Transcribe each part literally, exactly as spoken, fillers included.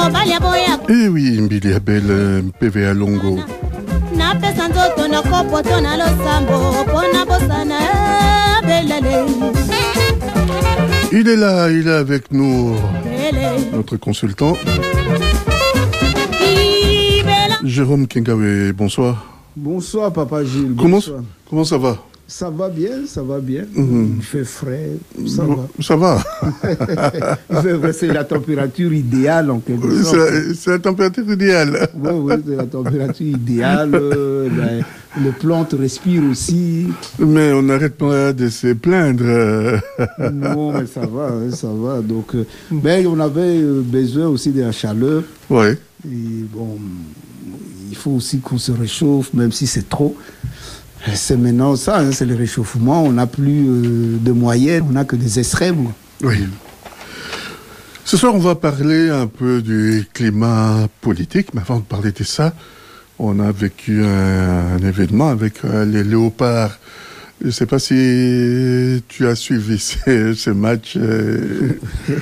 Eh oui, Mbili Abel, P V A Longo. Il est là, il est avec nous, notre consultant. Jérôme Kengawe, bonsoir. Bonsoir, Papa Gilles. Comment, Bonsoir. comment ça va? Ça va bien, ça va bien. Mmh. Il fait frais, ça bon, va. Ça va. Il fait frais, c'est la température idéale en quelque sorte. C'est, c'est la température idéale. Oui, oui, c'est la température idéale. Euh, ben, les plantes respirent aussi. Mais on n'arrête pas de se plaindre. Non, mais ça va, hein, ça va. Donc, euh, ben, on avait besoin aussi de la chaleur. Oui. Et bon, il faut aussi qu'on se réchauffe, même si c'est trop. C'est maintenant ça, hein, c'est le réchauffement. On n'a plus euh, de moyenne, on n'a que des extrêmes. Oui. Ce soir, on va parler un peu du climat politique. Mais avant de parler de ça, on a vécu un, un événement avec euh, les Léopards. Je ne sais pas si tu as suivi ce, ce match euh,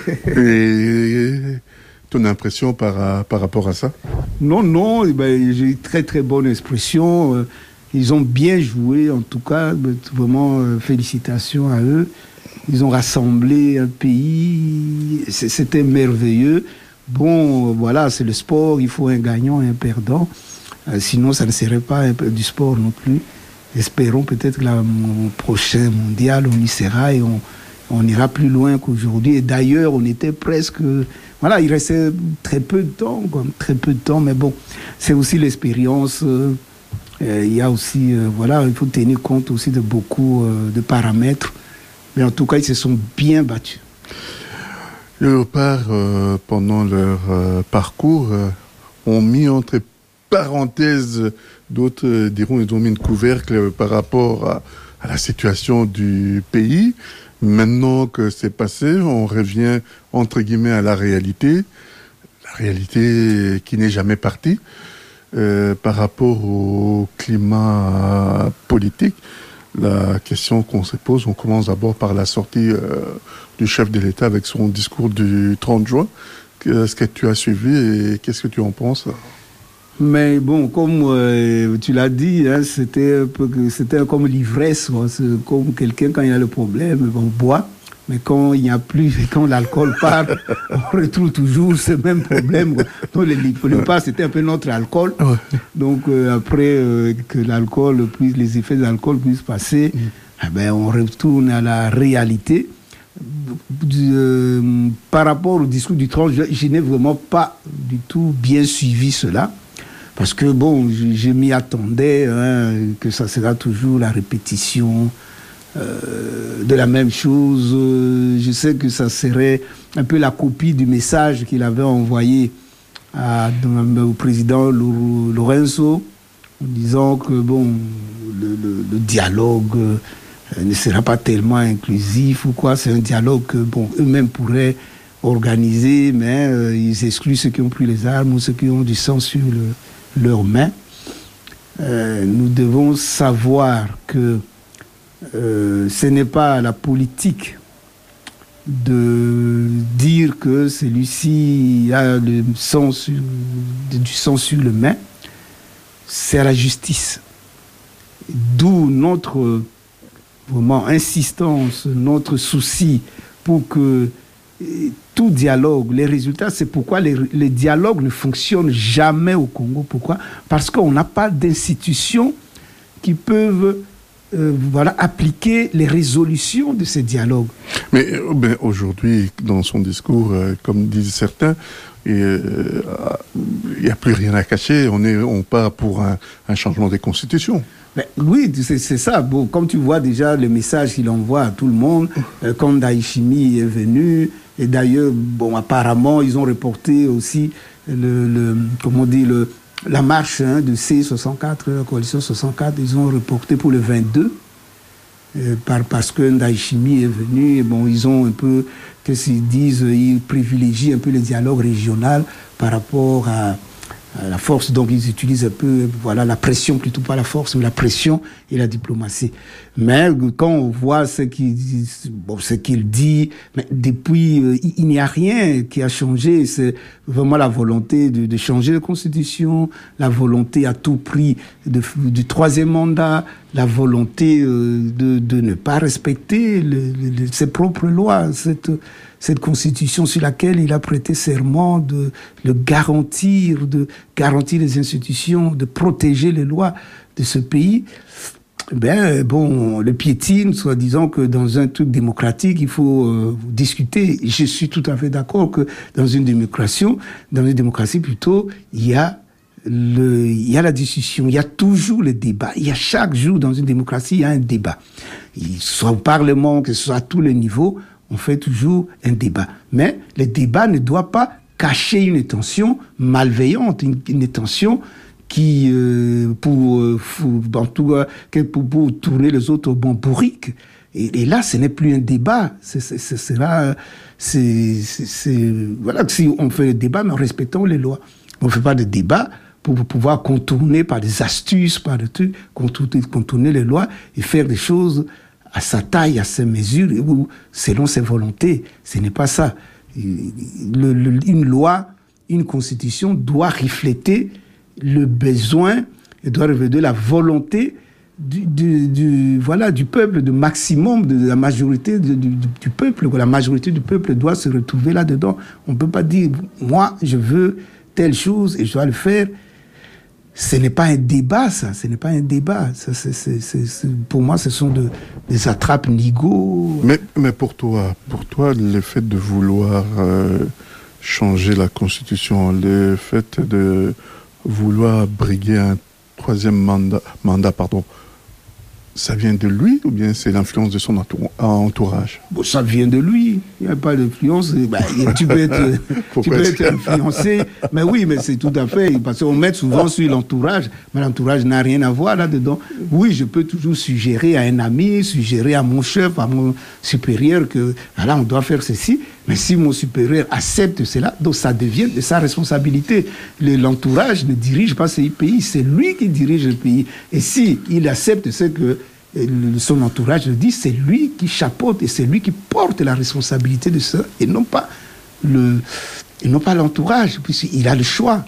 et ton impression par, par rapport à ça. Non, non, eh ben, j'ai une très très bonne expression. Euh, Ils ont bien joué, en tout cas, vraiment euh, félicitations à eux. Ils ont rassemblé un pays, c'était merveilleux. Bon, voilà, c'est le sport, il faut un gagnant et un perdant. Euh, sinon, ça ne serait pas un peu du sport non plus. Espérons peut-être que le prochain mondial, on y sera et on, on ira plus loin qu'aujourd'hui. Et d'ailleurs, on était presque... Voilà, il restait très peu de temps, quoi, très peu de temps, mais bon, c'est aussi l'expérience... Euh, Euh, il y a aussi, euh, voilà, il faut tenir compte aussi de beaucoup euh, de paramètres. Mais en tout cas, ils se sont bien battus. Les Léopards, euh, pendant leur euh, parcours, euh, ont mis entre parenthèses, d'autres euh, diront, ils ont mis une couvercle par rapport à, à la situation du pays. Maintenant que c'est passé, on revient, entre guillemets, à la réalité. La réalité qui n'est jamais partie. Euh, par rapport au climat euh, politique, la question qu'on se pose, on commence d'abord par la sortie euh, du chef de l'État avec son discours du trente juin. Qu'est-ce que tu as suivi et qu'est-ce que tu en penses? Mais bon, comme euh, tu l'as dit, hein, c'était, un peu, c'était comme l'ivresse, quoi. C'est comme quelqu'un quand il a le problème, on boit. Mais quand il n'y a plus, quand l'alcool part, on retrouve toujours ce même problème. Donc, les Léopards, c'était un peu notre alcool. Ouais. Donc, euh, après euh, que l'alcool puisse, les effets de l'alcool puissent passer, mm. eh ben, on retourne à la réalité. Euh, par rapport au discours du trente, je, je n'ai vraiment pas du tout bien suivi cela. Parce que, bon, je, je m'y attendais, hein, que ça sera toujours la répétition. Euh, de la même chose. Euh, je sais que ça serait un peu la copie du message qu'il avait envoyé à, au président Lorenzo en disant que bon, le, le, le dialogue euh, ne sera pas tellement inclusif ou quoi. C'est un dialogue que bon, eux-mêmes pourraient organiser, mais euh, ils excluent ceux qui ont pris les armes ou ceux qui ont du sang sur le, leurs mains. Euh, nous devons savoir que Euh, ce n'est pas la politique de dire que celui-ci a le sang sur, du sang sur le main, c'est à la justice. D'où notre vraiment insistance, notre souci pour que tout dialogue, les résultats, c'est pourquoi les, les dialogues ne fonctionnent jamais au Congo. Pourquoi? Parce qu'on n'a pas d'institutions qui peuvent Euh, voilà, appliquer les résolutions de ces dialogues. Mais euh, ben, aujourd'hui, dans son discours, euh, comme disent certains, il n'y a plus rien à cacher, on, est, on part pour un, un changement des constitutions. Ben, oui, c'est, c'est ça. Bon, comme tu vois déjà le message qu'il envoie à tout le monde, euh, quand Ndayishimiye est venu, et d'ailleurs, bon, apparemment, ils ont reporté aussi le, le comment on dit, le la marche hein, de C soixante-quatre, la coalition soixante-quatre, ils ont reporté pour le vingt-deux, euh, par, parce que Ndayishimiye est venu, et bon, ils ont un peu, qu'est-ce qu'ils disent, ils privilégient un peu le dialogue régional par rapport à, La force, donc ils utilisent un peu, voilà, la pression, plutôt pas la force, mais la pression et la diplomatie. Mais quand on voit ce qu'il bon, ce qu'il dit, mais depuis, euh, il n'y a rien qui a changé. C'est vraiment la volonté de, de changer la Constitution, la volonté à tout prix de, du troisième mandat, la volonté euh, de, de ne pas respecter le, le, ses propres lois, cette cette constitution sur laquelle il a prêté serment de le garantir, de garantir les institutions, de protéger les lois de ce pays. Ben bon, le piétine, soi-disant que dans un truc démocratique, il faut euh, discuter. Je suis tout à fait d'accord que dans une démocratie, dans une démocratie plutôt, il y a le, il y a la discussion, il y a toujours le débat. Il y a chaque jour dans une démocratie, il y a un débat. Il soit au Parlement, que ce soit à tous les niveaux, on fait toujours un débat. Mais le débat ne doit pas cacher une intention malveillante, une, une intention qui, euh, pour, euh, en tout cas, pour, pour tourner les autres au bon bourrique. Et, et là, ce n'est plus un débat. C'est, c'est, c'est, c'est là, c'est, c'est, c'est, voilà, si on fait un débat, mais en respectant les lois. On ne fait pas de débat pour pouvoir contourner par des astuces, par des trucs, contourner, contourner les lois et faire des choses à sa taille, à ses mesures, ou selon ses volontés. Ce n'est pas ça. Le, le, une loi, une constitution doit refléter le besoin, et doit révéler la volonté du, du, du, voilà, du peuple, du maximum, de la majorité du, du, du peuple. La majorité du peuple doit se retrouver là-dedans. On ne peut pas dire, moi, je veux telle chose et je dois le faire. Ce n'est pas un débat, ça. Ce n'est pas un débat. Ça, c'est, c'est, c'est, c'est, pour moi, ce sont de, des attrapes-nigauds. Mais, mais pour toi, pour toi, le fait de vouloir euh, changer la Constitution, le fait de vouloir briguer un troisième mandat, mandat pardon, ça vient de lui ou bien c'est l'influence de son entourage? Bon, ça vient de lui. Il n'y a pas d'influence. Bah, tu peux être, tu peux être influencé. Mais oui, mais c'est tout à fait. Parce qu'on met souvent sur l'entourage. Mais l'entourage n'a rien à voir là-dedans. Oui, je peux toujours suggérer à un ami, suggérer à mon chef, à mon supérieur que, voilà, on doit faire ceci. Mais si mon supérieur accepte cela, donc ça devient de sa responsabilité. Le, l'entourage ne dirige pas ce pays, c'est lui qui dirige le pays. Et si il accepte ce que le, son entourage le dit, c'est lui qui chapeaute et c'est lui qui porte la responsabilité de ça, et non pas le, et non pas l'entourage, puisqu'il a le choix.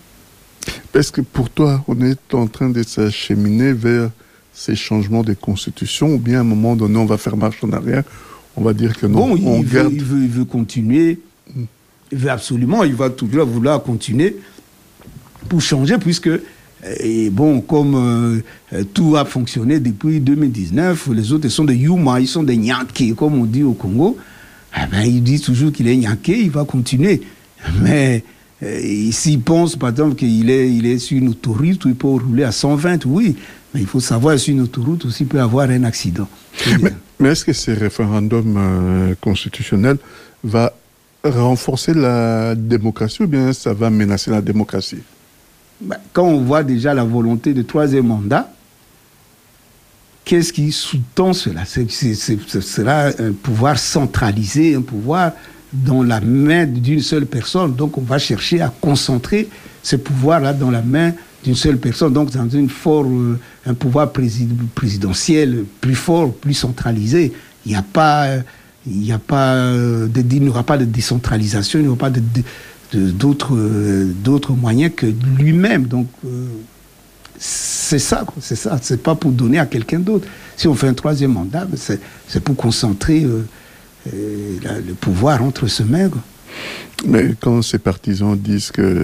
Parce que pour toi, on est en train de s'acheminer vers ces changements de constitution, ou bien à un moment donné, on va faire marche en arrière. On va dire que non, bon, on il, garde... veut, il, veut, il veut continuer, il veut absolument, il va toujours vouloir continuer pour changer, puisque, et bon, comme euh, tout a fonctionné depuis deux mille dix-neuf, les autres sont des Yuma, ils sont des Nyankés, comme on dit au Congo, eh ben, il dit toujours qu'il est Nyanké, il va continuer. Mais euh, s'il pense, par exemple, qu'il est, il est sur une autoroute où il peut rouler à cent vingt, oui, mais il faut savoir, sur une autoroute aussi, il peut avoir un accident. Mais, mais est-ce que ce référendum euh, constitutionnel va renforcer la démocratie ou bien ça va menacer la démocratie? Ben, quand on voit déjà la volonté de troisième mandat, qu'est-ce qui sous-tend cela? c'est, c'est, c'est, Ce sera un pouvoir centralisé, un pouvoir dans la main d'une seule personne. Donc on va chercher à concentrer ce pouvoir-là dans la main d'une seule personne, donc dans une forme, un pouvoir présidentiel plus fort, plus centralisé. Il n'y a pas, il n'y a pas, de, il n'y aura pas de décentralisation, il n'y aura pas de, de, d'autres, d'autres moyens que lui-même. Donc euh, c'est ça, quoi, c'est ça. C'est pas pour donner à quelqu'un d'autre. Si on fait un troisième mandat, c'est, c'est pour concentrer euh, euh, la, le pouvoir entre ses mains, quoi. Mais quand ces partisans disent que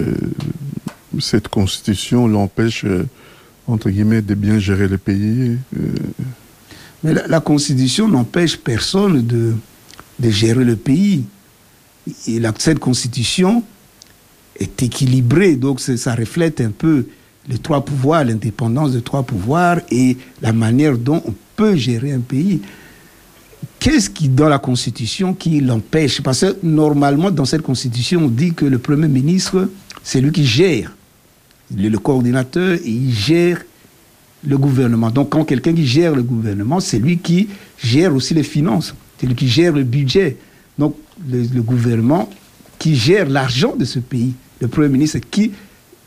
cette constitution l'empêche, euh, entre guillemets, de bien gérer le pays. Euh... Mais la, la constitution n'empêche personne de, de gérer le pays. Et la, cette constitution est équilibrée, donc ça reflète un peu les trois pouvoirs, l'indépendance des trois pouvoirs et la manière dont on peut gérer un pays. Qu'est-ce qui, dans la Constitution, qui l'empêche? Parce que normalement, dans cette Constitution, on dit que le Premier ministre, c'est lui qui gère. Il est le coordinateur et il gère le gouvernement. Donc, quand quelqu'un qui gère le gouvernement, c'est lui qui gère aussi les finances. C'est lui qui gère le budget. Donc, le, le gouvernement qui gère l'argent de ce pays. Le Premier ministre qui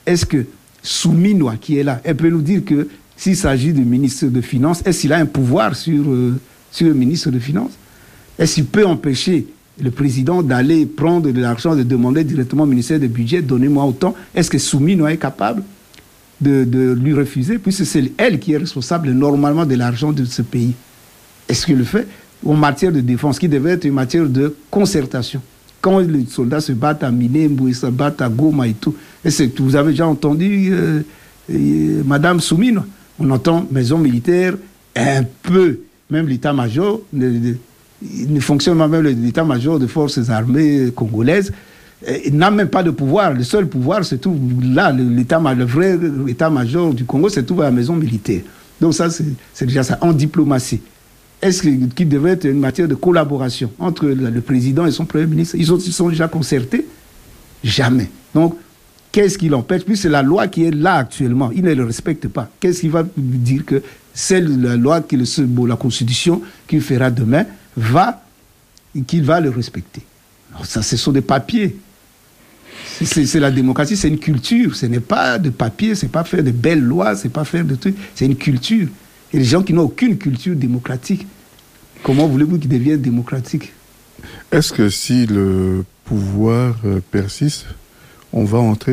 est-ce que Souminois, qui est là, elle peut nous dire que s'il s'agit du ministre des Finances, est-ce qu'il a un pouvoir sur, euh, sur le ministre des Finances? Est-ce qu'il peut empêcher le président d'aller prendre de l'argent, de demander directement au ministère du Budget, donnez-moi autant? Est-ce que Souminois est capable de, de lui refuser, puisque c'est elle qui est responsable normalement de l'argent de ce pays? Est-ce qu'il le fait? En matière de défense, qui devait être une matière de concertation. Quand les soldats se battent à Minembou, ils se battent à Goma et tout, et c'est, vous avez déjà entendu euh, euh, Madame Souminois, on entend maison militaire, un peu, même l'état-major, ne, ne fonctionne pas, même l'état-major des forces armées congolaises, il n'a même pas de pouvoir. Le seul pouvoir se trouve là, l'état, le vrai état-major du Congo se trouve à la maison militaire. Donc ça, c'est, c'est déjà ça, en diplomatie. Est-ce qu'il devrait être une matière de collaboration entre le président et son premier ministre? Ils, ont, ils sont déjà concertés? Jamais. Donc, qu'est-ce qui l'empêche? Puis c'est la loi qui est là actuellement. Il ne le respecte pas. Qu'est-ce qui va lui dire que c'est la loi, qui le, bon, la Constitution qu'il fera demain, va, qu'il va le respecter? Alors ça, ce sont des papiers. C'est, c'est, c'est la démocratie, c'est une culture. Ce n'est pas de papier, c'est pas faire de belles lois, c'est pas faire de trucs. C'est une culture. Et les gens qui n'ont aucune culture démocratique, comment voulez-vous qu'ils deviennent démocratiques? Est-ce que si le pouvoir persiste, on va entrer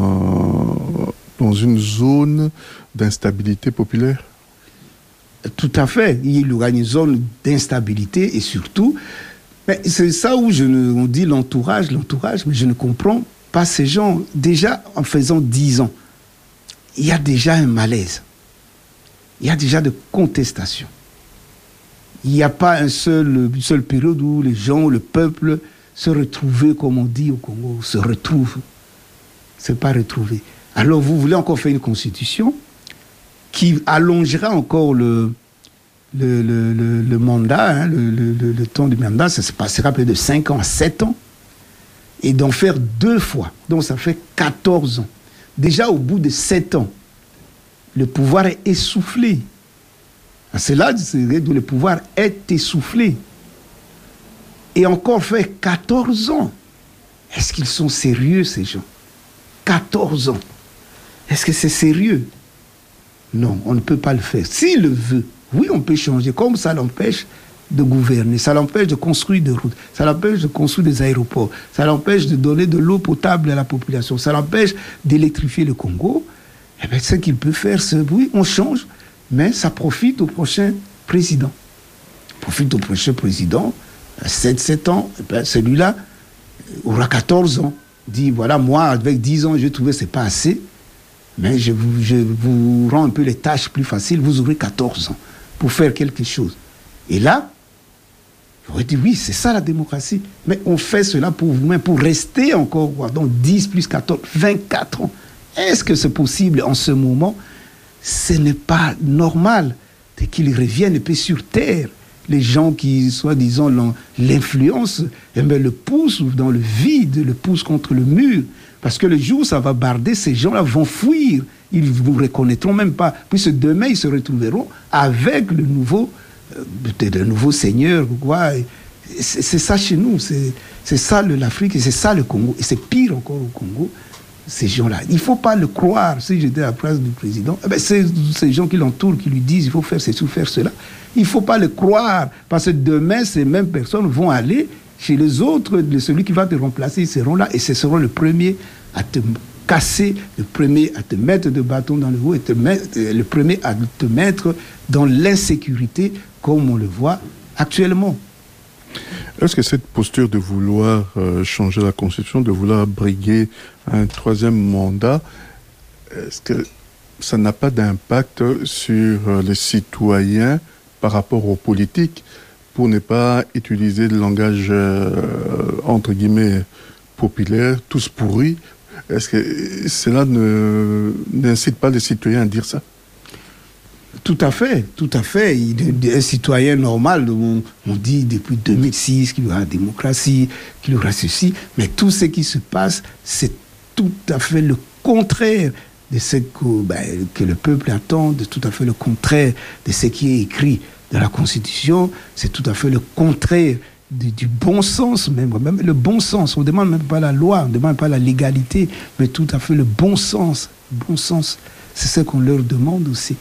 dans, dans une zone d'instabilité populaire? Tout à fait. Il y aura une zone d'instabilité et surtout, mais c'est ça où je ne, on dit l'entourage, l'entourage, mais je ne comprends pas ces gens. Déjà, en faisant dix ans, il y a déjà un malaise. Il y a déjà de contestation. Il n'y a pas un seul, une seule période où les gens, le peuple, se retrouvaient, comme on dit au Congo, se retrouvent. Ce n'est pas retrouver. Alors vous voulez encore faire une constitution qui allongera encore le, le, le, le, le mandat, hein, le, le, le temps du mandat, ça se passera peut-être de cinq ans à sept ans, et d'en faire deux fois. Donc ça fait quatorze ans. Déjà au bout de sept ans, le pouvoir est essoufflé. C'est là où le pouvoir est essoufflé. Et encore fait quatorze ans. Est-ce qu'ils sont sérieux, ces gens? quatorze ans. Est-ce que c'est sérieux? Non, on ne peut pas le faire. S'il le veut, oui, on peut changer. Comme ça l'empêche de gouverner, ça l'empêche de construire des routes, ça l'empêche de construire des aéroports, ça l'empêche de donner de l'eau potable à la population, ça l'empêche d'électrifier le Congo. Eh bien, ce qu'il peut faire, c'est, oui, on change, mais ça profite au prochain président. Profite au prochain président, à sept, sept ans, eh bien, celui-là aura quatorze ans. Dit, voilà, moi, avec dix ans, j'ai trouvé que ce n'est pas assez, mais je vous, je vous rends un peu les tâches plus faciles, vous aurez quatorze ans pour faire quelque chose. Et là, j'aurais dit, oui, c'est ça la démocratie, mais on fait cela pour vous-même, pour rester encore, donc dix plus quatorze, vingt-quatre ans. Est-ce que c'est possible en ce moment? Ce n'est pas normal qu'ils reviennent et puis sur terre. Les gens qui, soi-disant, l'influence, eh bien, le poussent dans le vide, le poussent contre le mur. Parce que le jour où ça va barder, ces gens-là vont fuir. Ils ne vous reconnaîtront même pas. Puisque demain, ils se retrouveront avec le nouveau, euh, le nouveau seigneur. Quoi. C'est, c'est ça chez nous. C'est, c'est ça l'Afrique et c'est ça le Congo. Et c'est pire encore au Congo. Ces gens-là. Il ne faut pas le croire. Si j'étais à la place du président, eh bien, c'est ces gens qui l'entourent, qui lui disent il faut faire ceci ou faire cela. Il ne faut pas le croire. Parce que demain, ces mêmes personnes vont aller chez les autres. Celui qui va te remplacer, ils seront là. Et ce seront le premier à te casser, le premier à te mettre de bâton dans le haut, et te mettre, le premier à te mettre dans l'insécurité, comme on le voit actuellement. Est-ce que cette posture de vouloir euh, changer la Constitution, de vouloir briguer un troisième mandat, est-ce que ça n'a pas d'impact sur euh, les citoyens par rapport aux politiques, pour ne pas utiliser le langage, euh, entre guillemets, populaire, tous pourris? Est-ce que cela ne, n'incite pas les citoyens à dire ça? Tout à fait, tout à fait. Il est un citoyen normal, on, on dit depuis deux mille six qu'il y aura la démocratie, qu'il y aura ceci, mais tout ce qui se passe, c'est tout à fait le contraire de ce que, ben, que le peuple attend, de tout à fait le contraire de ce qui est écrit dans la Constitution, c'est tout à fait le contraire du, du bon sens, même, même le bon sens. On ne demande même pas la loi, on ne demande pas la légalité, mais tout à fait le bon sens. Le bon sens, c'est ce qu'on leur demande aussi.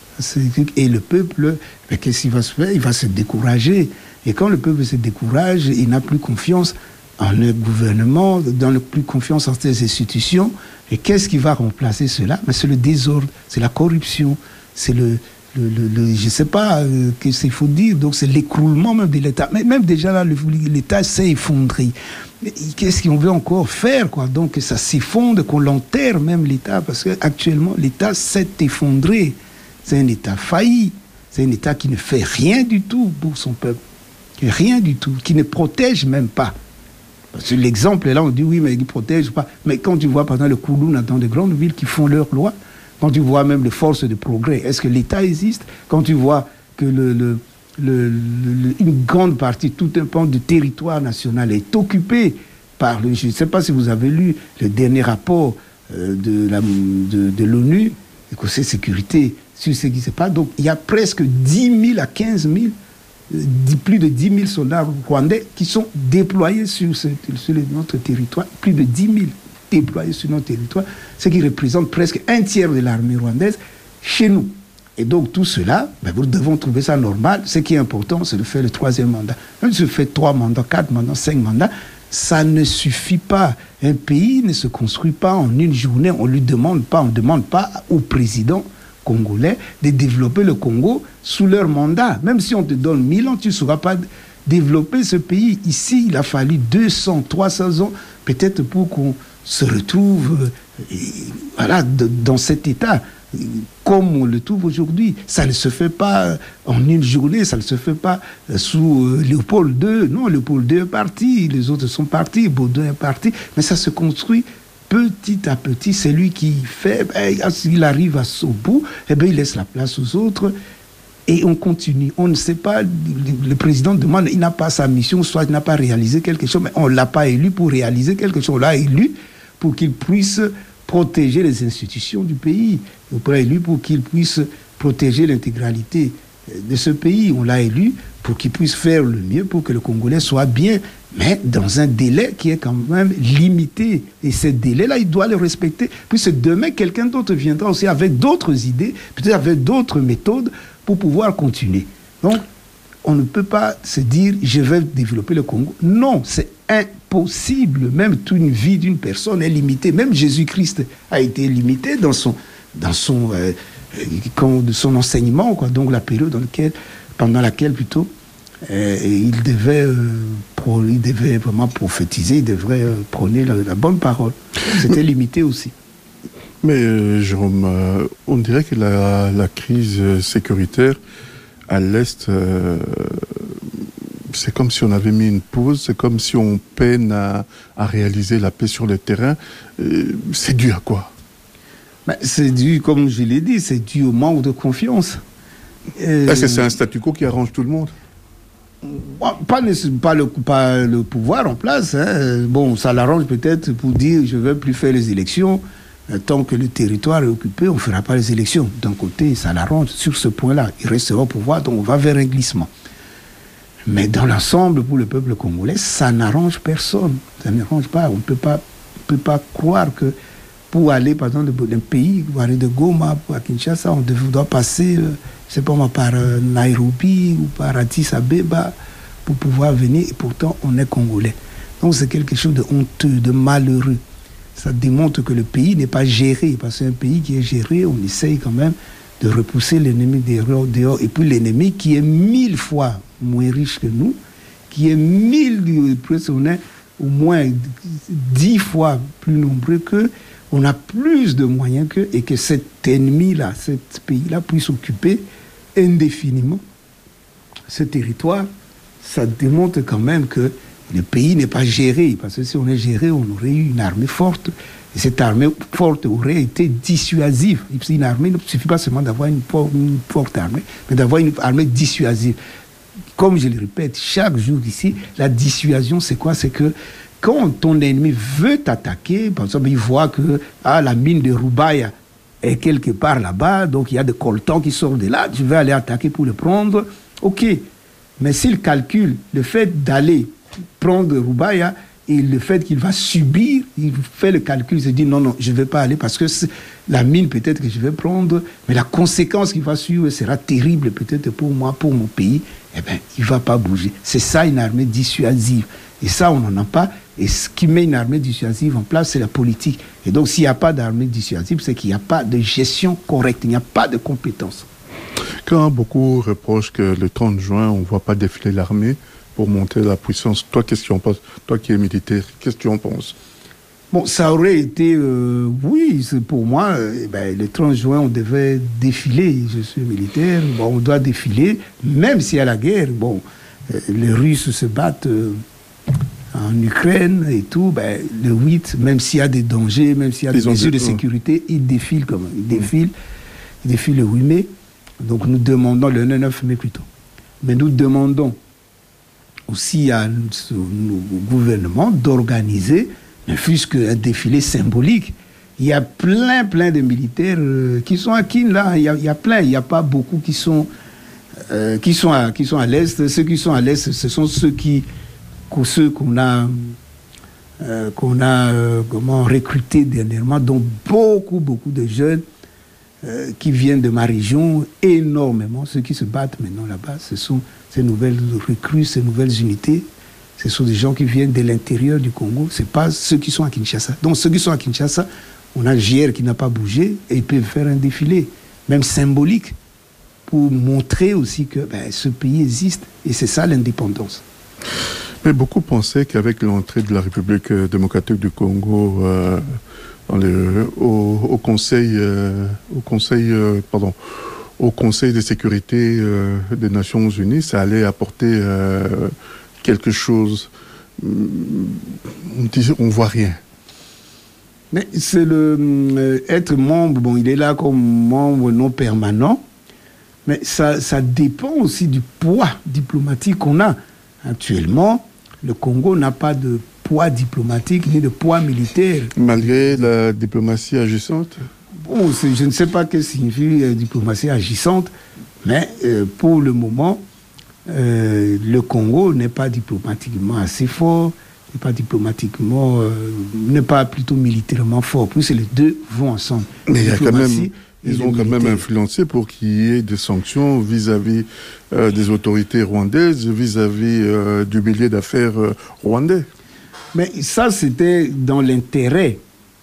Et le peuple, ben, qu'est-ce qu'il va se faire? Il va se décourager. Et quand le peuple se décourage, il n'a plus confiance en le gouvernement, dans le plus confiance en ses institutions. Et qu'est-ce qui va remplacer cela? Mais c'est le désordre, c'est la corruption, c'est le, le, le, le je ne sais pas euh, qu'est-ce qu'il faut dire. Donc c'est l'écroulement même de l'État. Mais même déjà là, le, l'État s'est effondré. Qu'est-ce qu'on veut encore faire, quoi? Donc que ça s'effondre, qu'on l'enterre même l'État, parce qu'actuellement l'État s'est effondré. C'est un État failli. C'est un État qui ne fait rien du tout pour son peuple. Rien du tout. Qui ne protège même pas. Parce que l'exemple est là, on dit oui, mais ils ne protègent pas. Mais quand tu vois, par exemple, le Koulouna dans de grandes villes qui font leurs lois, quand tu vois même les forces de progrès, est-ce que l'État existe? Quand tu vois que le, le, le, le, une grande partie, tout un pan du territoire national est occupé par le... Je ne sais pas si vous avez lu le dernier rapport euh, de, la, de, de l'ONU, le Conseil de sécurité, sur ce qui se passe. Donc, il y a presque dix mille à quinze mille, plus de dix mille soldats rwandais qui sont déployés sur, ce, sur notre territoire. Plus de dix mille déployés sur notre territoire, ce qui représente presque un tiers de l'armée rwandaise chez nous. Et donc, tout cela, ben, nous devons trouver ça normal. Ce qui est important, c'est de faire le troisième mandat. Même si on fait trois mandats, quatre mandats, cinq mandats, ça ne suffit pas. Un pays ne se construit pas en une journée. On ne lui demande pas, on ne demande pas au président congolais de développer le Congo sous leur mandat. Même si on te donne mille ans, tu ne sauras pas développer ce pays. Ici, il a fallu deux cents, trois cents ans, peut-être pour qu'on se retrouve euh, voilà, de, dans cet état, comme on le trouve aujourd'hui. Ça ne se fait pas en une journée, ça ne se fait pas sous euh, Léopold deux. Non, Léopold deux est parti, les autres sont partis, Baudouin est parti, mais ça se construit petit à petit. C'est lui qui fait, ben, s'il arrive à son bout, eh ben, il laisse la place aux autres et on continue. On ne sait pas, le président demande, il n'a pas sa mission, soit il n'a pas réalisé quelque chose, mais on ne l'a pas élu pour réaliser quelque chose. On l'a élu pour qu'il puisse protéger les institutions du pays. On l'a élu pour qu'il puisse protéger l'intégralité de ce pays. On l'a élu pour qu'il puisse faire le mieux pour que le Congolais soit bien, mais dans un délai qui est quand même limité. Et ce délai-là, il doit le respecter. Puisque demain, quelqu'un d'autre viendra aussi avec d'autres idées, peut-être avec d'autres méthodes pour pouvoir continuer. Donc, on ne peut pas se dire « je vais développer le Congo ». Non, c'est impossible. Même toute une vie d'une personne est limitée. Même Jésus-Christ a été limité dans son, dans son, euh, de son enseignement, quoi. Donc la période dans laquelle, pendant laquelle plutôt, euh, il, devait, euh, pro, il devait vraiment prophétiser, il devrait euh, prôner la, la bonne parole. C'était limité aussi. Mais euh, Jérôme, euh, on dirait que la, la crise sécuritaire à l'Est, euh, c'est comme si on avait mis une pause, c'est comme si on peine à, à réaliser la paix sur le terrain. Euh, c'est dû à quoi? Ben, c'est dû, comme je l'ai dit, c'est dû au manque de confiance. Euh, Est-ce que c'est un statu quo qui arrange tout le monde? Pas, pas, le, pas le pouvoir en place. Hein. Bon, ça l'arrange peut-être pour dire je ne veux plus faire les élections. Tant que le territoire est occupé, on ne fera pas les élections. D'un côté, ça l'arrange sur ce point-là. Il restera au pouvoir, donc on va vers un glissement. Mais dans l'ensemble, pour le peuple congolais, ça n'arrange personne. Ça n'arrange pas. On ne peut pas, peut pas croire que pour aller, par exemple, d'un pays, pour aller de Goma à Kinshasa, on doit passer, euh, je ne sais pas moi, par euh, Nairobi ou par Addis Abeba pour pouvoir venir. Et pourtant, on est congolais. Donc c'est quelque chose de honteux, de malheureux. Ça démontre que le pays n'est pas géré, parce qu'un pays qui est géré, on essaye quand même de repousser l'ennemi dehors, et puis l'ennemi qui est mille fois moins riche que nous, qui est mille, presque on est au moins dix fois plus nombreux qu'eux, on a plus de moyens qu'eux, et que cet ennemi-là, cet pays-là puisse occuper indéfiniment ce territoire, ça démontre quand même que le pays n'est pas géré, parce que si on est géré, on aurait eu une armée forte. Et cette armée forte aurait été dissuasive. Une armée, il ne suffit pas seulement d'avoir une, une forte armée, mais d'avoir une armée dissuasive. Comme je le répète chaque jour ici, la dissuasion, c'est quoi? C'est que quand ton ennemi veut t'attaquer, par exemple, il voit que ah, la mine de Roubaïa est quelque part là-bas, donc il y a des coltans qui sortent de là, je vais aller attaquer pour le prendre. OK. Mais s'il calcule le fait d'aller prendre Roubaïa, et le fait qu'il va subir, il fait le calcul, il se dit non, non, je ne vais pas aller parce que la mine peut-être que je vais prendre, mais la conséquence qui va suivre sera terrible peut-être pour moi, pour mon pays, eh bien, il ne va pas bouger. C'est ça une armée dissuasive. Et ça, on n'en a pas. Et ce qui met une armée dissuasive en place, c'est la politique. Et donc, s'il n'y a pas d'armée dissuasive, c'est qu'il n'y a pas de gestion correcte, il n'y a pas de compétences. Quand beaucoup reprochent que le trente juin, on ne voit pas défiler l'armée pour monter la puissance, toi, qu'est-ce que tu en penses? Toi qui es militaire, qu'est-ce que tu en penses? Bon, ça aurait été, euh, oui, c'est pour moi, euh, ben, le trente juin, on devait défiler. Je suis militaire, bon, on doit défiler, même s'il y a la guerre. Bon, euh, les Russes se battent euh, en Ukraine et tout. Ben, le huit, même s'il y a des dangers, même s'il y a des mesures de sécurité, ils défilent comme ils défilent. Ils défilent le huit mai. Donc nous demandons, le neuf mai plutôt. Mais nous demandons aussi à ce, au gouvernement d'organiser ne fût-ce qu'un défilé symbolique. Il y a plein, plein de militaires euh, qui sont à Kin, là. Il y a, il y a plein, il n'y a pas beaucoup qui sont, euh, qui sont à, qui sont à l'Est. Ceux qui sont à l'Est, ce sont ceux, qui, ceux qu'on a, euh, qu'on a euh, comment, recrutés dernièrement, dont beaucoup, beaucoup de jeunes euh, qui viennent de ma région, énormément. Ceux qui se battent maintenant là-bas, ce sont ces nouvelles recrues, ces nouvelles unités. Ce sont des gens qui viennent de l'intérieur du Congo. Ce n'est pas ceux qui sont à Kinshasa. Donc ceux qui sont à Kinshasa, on a J R qui n'a pas bougé et ils peuvent faire un défilé, même symbolique, pour montrer aussi que ben, ce pays existe. Et c'est ça l'indépendance. Mais beaucoup pensaient qu'avec l'entrée de la République démocratique du Congo euh, dans le, au, au Conseil, euh, au Conseil, euh, pardon, au Conseil de sécurité euh, des Nations Unies, ça allait apporter euh, quelque chose. On dit, on voit rien. Mais c'est le euh, être membre. Bon, il est là comme membre non permanent, mais ça, ça dépend aussi du poids diplomatique qu'on a. Actuellement, le Congo n'a pas de poids diplomatique ni de poids militaire. Malgré la diplomatie agissante. Bon, je ne sais pas ce que signifie euh, diplomatie agissante, mais euh, pour le moment, euh, le Congo n'est pas diplomatiquement assez fort, n'est pas diplomatiquement, euh, n'est pas plutôt militairement fort. Plus les deux vont ensemble. Mais il y a quand même, ils ont quand même influencé pour qu'il y ait des sanctions vis-à-vis euh, des autorités rwandaises, vis-à-vis euh, du millier d'affaires euh, rwandais. Mais ça, c'était dans l'intérêt,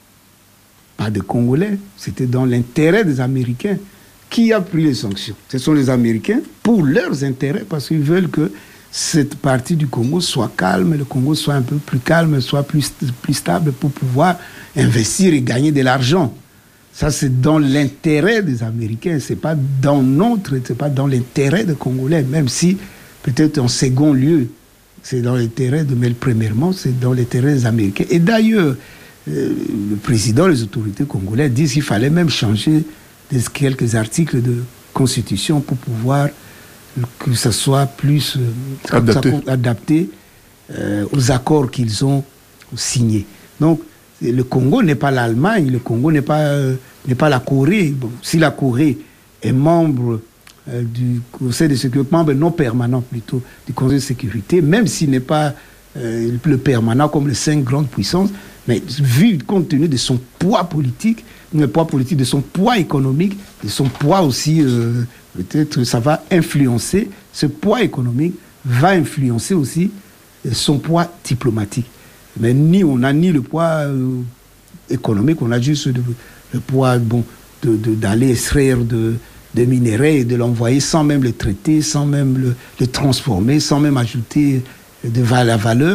pas des Congolais, c'était dans l'intérêt des Américains. Qui a pris les sanctions? Ce sont les Américains pour leurs intérêts, parce qu'ils veulent que cette partie du Congo soit calme, le Congo soit un peu plus calme, soit plus, plus stable pour pouvoir investir et gagner de l'argent. Ça, c'est dans l'intérêt des Américains, c'est pas dans notre, c'est pas dans l'intérêt des Congolais, même si, peut-être en second lieu, c'est dans l'intérêt de, mais premièrement, c'est dans l'intérêt des Américains. Et d'ailleurs, euh, le président, les autorités congolaises disent qu'il fallait même changer des, quelques articles de constitution pour pouvoir que ça soit plus euh, adapté, ça, adapté euh, aux accords qu'ils ont signés. Donc, le Congo n'est pas l'Allemagne, le Congo n'est pas, euh, n'est pas la Corée. Bon, si la Corée est membre euh, du Conseil de sécurité, membre non permanent plutôt du Conseil de sécurité, même s'il n'est pas euh, le permanent comme les cinq grandes puissances, mais vu compte tenu de son poids politique, le poids politique, de son poids économique, de son poids aussi, euh, peut-être ça va influencer, ce poids économique va influencer aussi son poids diplomatique. Mais ni on n'a ni le poids euh, économique, on a juste le, le poids bon, de, de, d'aller extraire de, de minerais et de l'envoyer sans même le traiter, sans même le, le transformer, sans même ajouter de la valeur.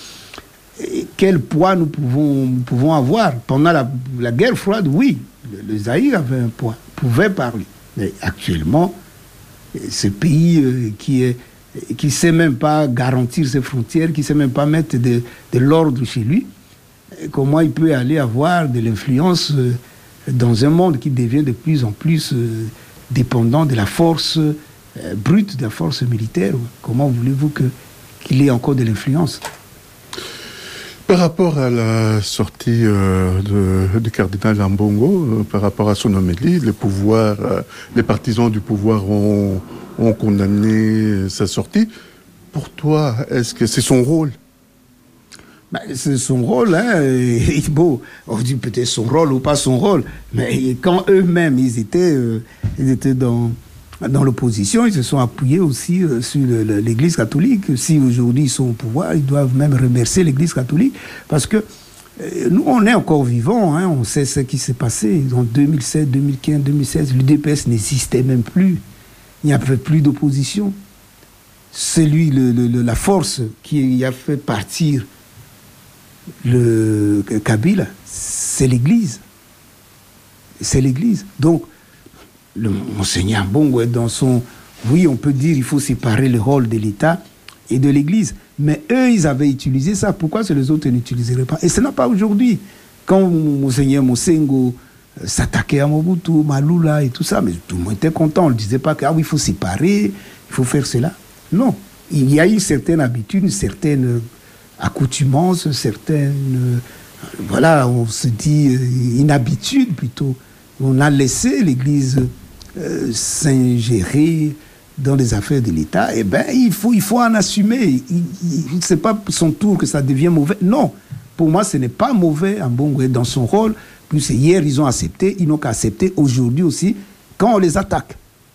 Et quel poids nous pouvons, nous pouvons avoir? Pendant la, la guerre froide, oui, le, le Zaïre avait un poids, pouvait parler. Mais actuellement, ce pays euh, qui est qui ne sait même pas garantir ses frontières, qui ne sait même pas mettre de, de l'ordre chez lui, comment il peut aller avoir de l'influence euh, dans un monde qui devient de plus en plus euh, dépendant de la force euh, brute, de la force militaire? Comment voulez-vous que, qu'il ait encore de l'influence? Par rapport à la sortie euh, de, de cardinal Ambongo, euh, par rapport à son homélie, les pouvoirs, euh, les partisans du pouvoir ont, ont condamné sa sortie. pour toi, est-ce que c'est son rôle? Ben, c'est son rôle, hein. Et, bon, on dit peut-être son rôle ou pas son rôle, mais quand eux-mêmes, ils étaient, euh, ils étaient dans, dans l'opposition, ils se sont appuyés aussi euh, sur le, le, l'Église catholique. Si aujourd'hui ils sont au pouvoir, ils doivent même remercier l'Église catholique, parce que euh, nous, on est encore vivants, hein, on sait ce qui s'est passé. En deux mille sept, deux mille quinze, deux mille seize, l'U D P S n'existait même plus. Il n'y avait plus d'opposition. C'est lui, le, le, la force qui a fait partir le Kabila, c'est l'Église. C'est l'Église. Donc, le Monseigneur Mbongwe, dans son... Oui, on peut dire qu'il faut séparer le rôle de l'État et de l'Église. Mais eux, ils avaient utilisé ça. Pourquoi les autres n'utiliseraient pas? Et ce n'est pas aujourd'hui. Quand Monseigneur Mosengo s'attaquait à Mobutu, Malula et tout ça, mais tout le monde était content. On ne disait pas qu'il ah, oui, faut séparer, il faut faire cela. Non. Il y a une certaine habitude, une certaine accoutumance, certaines, euh, voilà, on se dit euh, une habitude plutôt. On a laissé l'Église euh, s'ingérer dans les affaires de l'État. Eh bien, il faut, il faut en assumer. Ce n'est pas son tour que ça devient mauvais. Non, pour moi, ce n'est pas mauvais en Mbongwe dans son rôle. Plus hier, ils ont accepté, ils n'ont qu'à accepter aujourd'hui aussi quand on les attaque.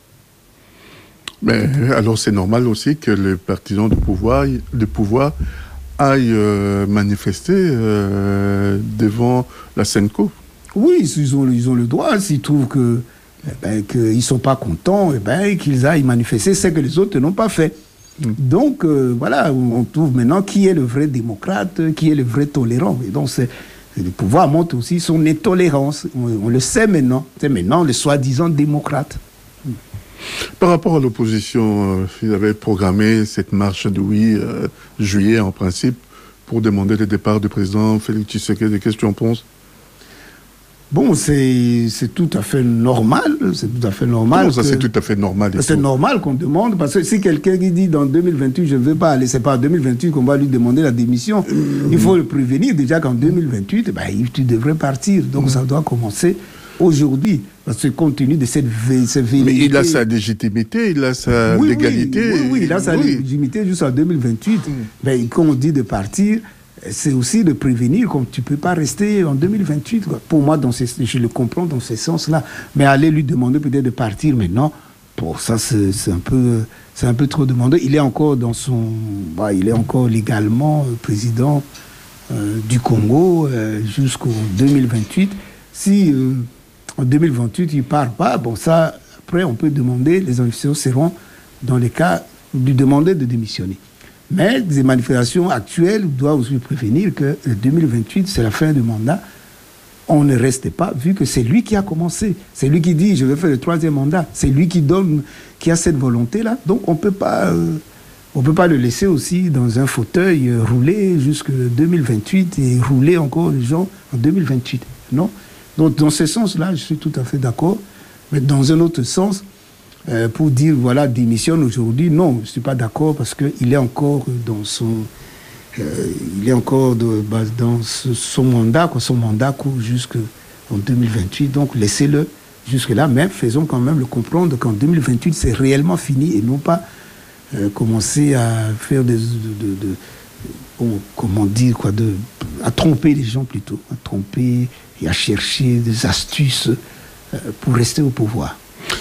Mais alors, c'est normal aussi que les partisans du pouvoir, du pouvoir aillent euh, manifester euh, devant la Senco. Oui, ils ont, ils ont le droit. S'ils trouvent que, eh ben, qu'ils ne sont pas contents, eh ben, qu'ils aillent manifester ce que les autres n'ont pas fait. Mm. Donc, euh, voilà, on trouve maintenant qui est le vrai démocrate, qui est le vrai tolérant. Et donc, c'est, le pouvoir montre aussi son intolérance. On, on le sait maintenant. C'est maintenant le soi-disant démocrate. Mm. Par rapport à l'opposition, euh, ils avaient programmé cette marche de huit euh, juillet en principe pour demander le départ du président Félix Tshisekedi. Qu'est-ce que tu en penses? Bon, c'est, c'est tout à fait normal. C'est tout à fait normal. Comment ça, que... c'est tout à fait normal? C'est normal qu'on demande, parce que si quelqu'un qui dit dans deux mille vingt-huit, je ne veux pas aller, c'est pas en deux mille vingt-huit qu'on va lui demander la démission. Mmh. Il faut le prévenir déjà qu'en deux mille vingt-huit, ben, tu devrais partir. Donc mmh. ça doit commencer aujourd'hui, parce que compte tenu de cette velléité... Mais il a sa légitimité, il a sa oui, légalité. Oui, oui, oui, il a sa oui. légitimité jusqu'en deux mille vingt-huit. Mm. Ben, quand on dit de partir, c'est aussi de prévenir, comme tu ne peux pas rester en deux mille vingt-huit. Quoi. Pour moi, dans ce, je le comprends dans ce sens-là. Mais aller lui demander peut-être de partir maintenant, pour ça, c'est, c'est, un peu, c'est un peu trop demandé. Il est encore dans son... Bah, il est encore légalement président euh, du Congo euh, jusqu'en deux mille vingt-huit. Si... Euh, en deux mille vingt-huit, il ne part pas. Bon, ça, après, on peut demander, les institutions seront dans les cas de demander de démissionner. Mais les manifestations actuelles doivent aussi prévenir que deux mille vingt-huit, c'est la fin du mandat. On ne reste pas, vu que c'est lui qui a commencé. C'est lui qui dit, je vais faire le troisième mandat. C'est lui qui donne, qui a cette volonté-là. Donc, on ne peut pas... Euh, on ne peut pas le laisser aussi dans un fauteuil euh, rouler jusqu'en deux mille vingt-huit et rouler encore les gens en deux mille vingt-huit. Non. Donc, dans ce sens-là, je suis tout à fait d'accord. Mais dans un autre sens, euh, pour dire, voilà, démissionne aujourd'hui, non, je ne suis pas d'accord parce qu'il est encore dans son... Euh, il est encore de, bah, dans ce, son mandat, quoi, son mandat court jusqu'en deux mille vingt-huit. Donc, laissez-le jusque-là, mais faisons quand même le comprendre qu'en deux mille vingt-huit, c'est réellement fini et non pas euh, commencer à faire des... De, de, de, bon, comment dire, quoi, de, à tromper les gens plutôt, à tromper... et à chercher des astuces euh, pour rester au pouvoir.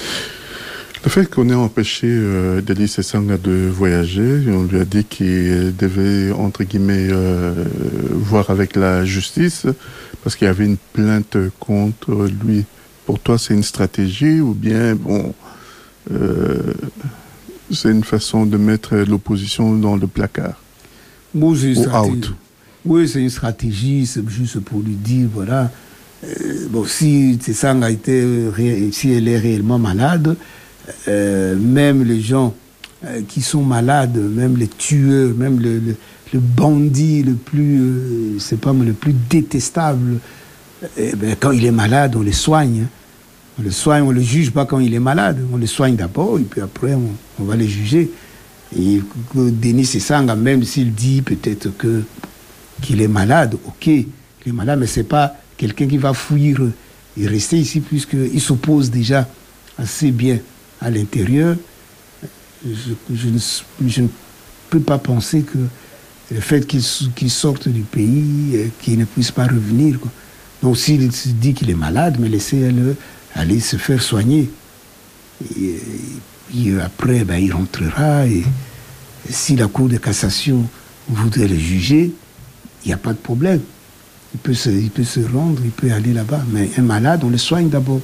Le fait qu'on ait empêché euh, Denis Sesanga de voyager, on lui a dit qu'il devait, entre guillemets, euh, voir avec la justice, parce qu'il y avait une plainte contre lui. Pour toi, c'est une stratégie ou bien, bon, euh, c'est une façon de mettre l'opposition dans le placard? Bon, c'est ou out? Oui, c'est une stratégie, c'est juste pour lui dire, voilà, euh, bon, si Tsanga a été, si elle est réellement malade, euh, même les gens euh, qui sont malades, même les tueurs, même le, le, le bandit le plus, euh, c'est pas le plus détestable, eh ben, quand il est malade, on le soigne. On le soigne, on ne le juge pas quand il est malade. On le soigne d'abord et puis après, on, on va le juger. Et Denis Sesanga, même s'il dit peut-être que qu'il est malade, ok, il est malade, mais ce n'est pas quelqu'un qui va fuir et rester ici, puisqu'il s'oppose déjà assez bien à l'intérieur. Je, je, ne, je ne peut pas penser que le fait qu'il, qu'il sorte du pays, euh, qu'il ne puisse pas revenir, quoi. Donc s'il se dit qu'il est malade, mais laissez-le aller se faire soigner. Et, et après, ben, il rentrera. Et, et si la Cour de cassation voudrait le juger, il n'y a pas de problème. Il peut, se, il peut se rendre, il peut aller là-bas. Mais un malade, on le soigne d'abord.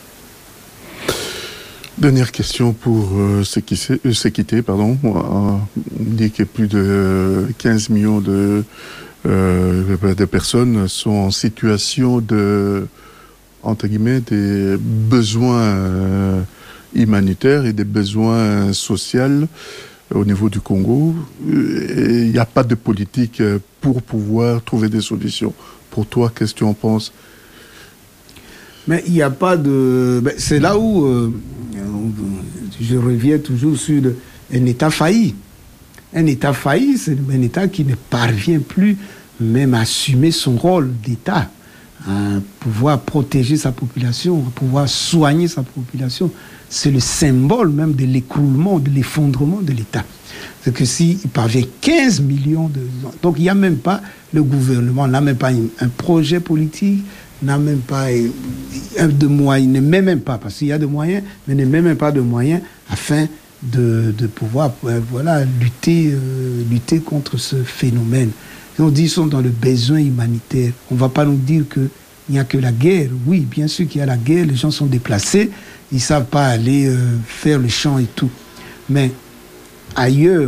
Dernière question pour euh, Séquité, pardon. On dit que plus de quinze millions de, euh, de personnes sont en situation de, entre guillemets, des besoins euh, humanitaires et des besoins sociaux au niveau du Congo. Il n'y a pas de politique pour pouvoir trouver des solutions. Pour toi, qu'est-ce que tu en penses? Mais il n'y a pas de... Ben, c'est là où euh, je reviens toujours sur le, un État failli. Un État failli, c'est un État qui ne parvient plus même à assumer son rôle d'État, à pouvoir protéger sa population, à pouvoir soigner sa population. C'est le symbole même de l'écroulement, de l'effondrement de l'État. C'est que s'il parvient quinze millions de... Donc il n'y a même pas, le gouvernement n'a même pas un, un projet politique, n'a même pas un, de moyens, ne met même pas, parce qu'il y a des moyens, mais ne met même pas de moyens afin de, de pouvoir euh, voilà, lutter, euh, lutter contre ce phénomène. Et on dit qu'ils sont dans le besoin humanitaire. On ne va pas nous dire qu'il n'y a que la guerre. Oui, bien sûr qu'il y a la guerre, les gens sont déplacés, ils ne savent pas aller euh, faire le champ et tout. Mais ailleurs,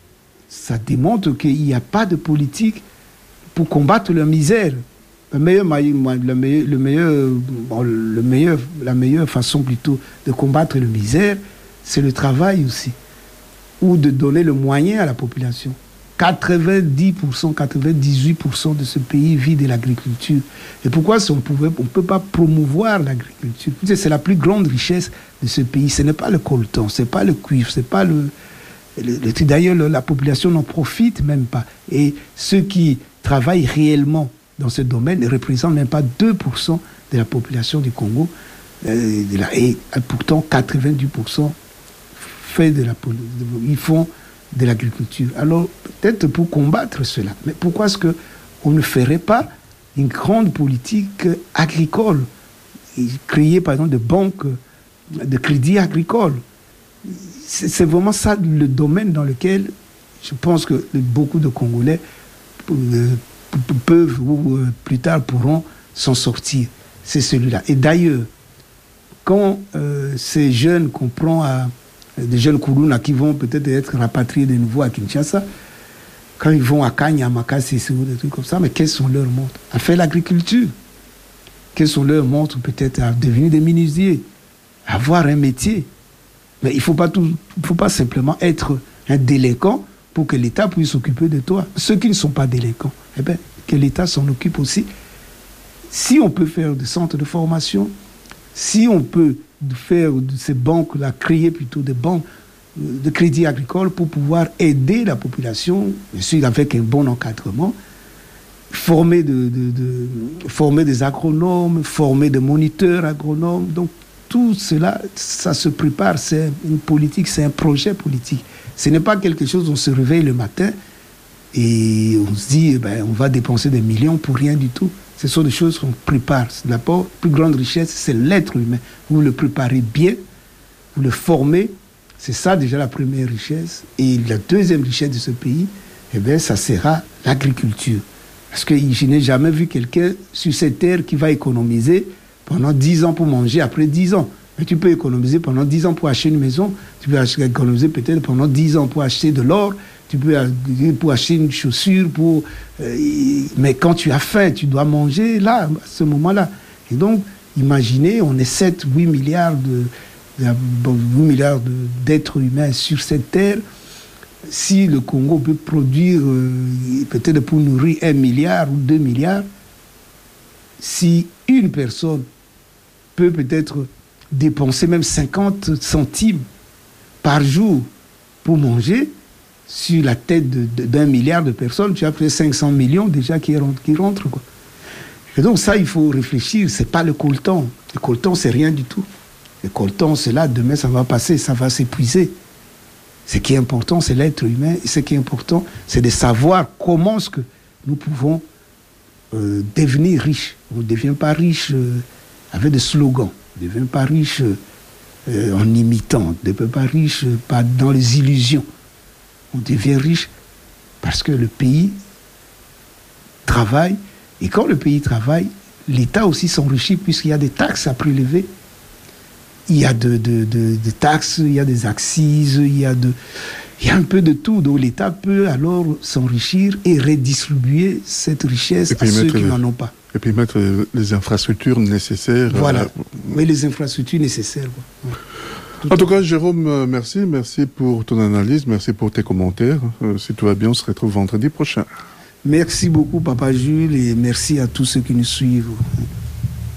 ça démontre qu'il n'y a pas de politique pour combattre la misère. Le meilleur, le meilleur, le meilleur, bon, le meilleur, la meilleure façon plutôt de combattre la misère, c'est le travail aussi, ou de donner le moyen à la population. quatre-vingt-dix pour cent, quatre-vingt-dix-huit pour cent de ce pays vit de l'agriculture. Et pourquoi si on pouvait, on ne peut pas promouvoir l'agriculture? C'est la plus grande richesse de ce pays. Ce n'est pas le coltan, ce n'est pas le cuivre, ce n'est pas le... le, le d'ailleurs, le, la population n'en profite même pas. Et ceux qui travaillent réellement dans ce domaine ne représentent même pas deux pour cent de la population du Congo. Euh, de la, et pourtant, quatre-vingt-dix pour cent fait de la, ils font de l'agriculture. Alors, peut-être pour combattre cela. Mais pourquoi est-ce qu'on ne ferait pas une grande politique agricole? Créer, par exemple, des banques de crédit agricole. C'est, c'est vraiment ça le domaine dans lequel je pense que beaucoup de Congolais euh, peuvent ou euh, plus tard pourront s'en sortir. C'est celui-là. Et d'ailleurs, quand euh, ces jeunes qu'on prend à des jeunes Kourouna qui vont peut-être être rapatriés de nouveau à Kinshasa, quand ils vont à Kanya, à Makassi, des trucs comme ça, mais quels sont leurs montres? À faire l'agriculture. Quels sont leurs montres? Peut-être à devenir des menuisiers, à avoir un métier. Mais il ne faut pas tout, il faut pas simplement être un délinquant pour que l'État puisse s'occuper de toi. Ceux qui ne sont pas délinquants, eh bien, que l'État s'en occupe aussi. Si on peut faire des centres de formation, si on peut faire de ces banques-là, créer plutôt des banques de crédit agricole pour pouvoir aider la population, bien sûr avec un bon encadrement, former, de, de, de, former des agronomes, former des moniteurs agronomes. Donc tout cela, ça se prépare, c'est une politique, c'est un projet politique. Ce n'est pas quelque chose où on se réveille le matin et on se dit, ben, on va dépenser des millions pour rien du tout. Ce sont des choses qu'on prépare. La plus grande richesse, c'est l'être humain. Vous le préparez bien, vous le formez. C'est ça déjà la première richesse. Et la deuxième richesse de ce pays, eh bien, ça sera l'agriculture. Parce que je n'ai jamais vu quelqu'un sur cette terre qui va économiser pendant dix ans pour manger après dix ans. Mais tu peux économiser pendant dix ans pour acheter une maison. Tu peux économiser peut-être pendant dix ans pour acheter de l'or. Tu peux pour acheter une chaussure, pour, euh, mais quand tu as faim, tu dois manger là, à ce moment-là. Et donc, imaginez, on est sept, huit milliards, de, de, huit milliards de, d'êtres humains sur cette terre. Si le Congo peut produire euh, peut-être pour nourrir un milliard ou deux milliards, si une personne peut peut-être dépenser même cinquante centimes par jour pour manger, sur la tête de, de, d'un milliard de personnes, tu as près de cinq cents millions déjà qui rentrent. Qui rentrent quoi. Et donc ça, il faut réfléchir. Ce n'est pas le coltan. Le coltan, c'est rien du tout. Le coltan, c'est là, demain, ça va passer, ça va s'épuiser. Ce qui est important, c'est l'être humain. Et ce qui est important, c'est de savoir comment est-ce que nous pouvons euh, devenir riches. On ne devient pas riche euh, avec des slogans. On ne devient pas riche euh, en imitant. On ne devient pas riche euh, pas dans les illusions. On devient riche parce que le pays travaille. Et quand le pays travaille, l'État aussi s'enrichit puisqu'il y a des taxes à prélever. Il y a de, de, de, de taxes, il y a des accises, il y a, de, il y a un peu de tout. Donc l'État peut alors s'enrichir et redistribuer cette richesse à ceux qui n'en ont pas. Et puis mettre les infrastructures nécessaires. Voilà, euh, oui, les infrastructures nécessaires. Ouais. En tout cas, Jérôme, merci. Merci pour ton analyse, merci pour tes commentaires. Euh, si tout va bien, on se retrouve vendredi prochain. Merci beaucoup, Papa Jules, et merci à tous ceux qui nous suivent.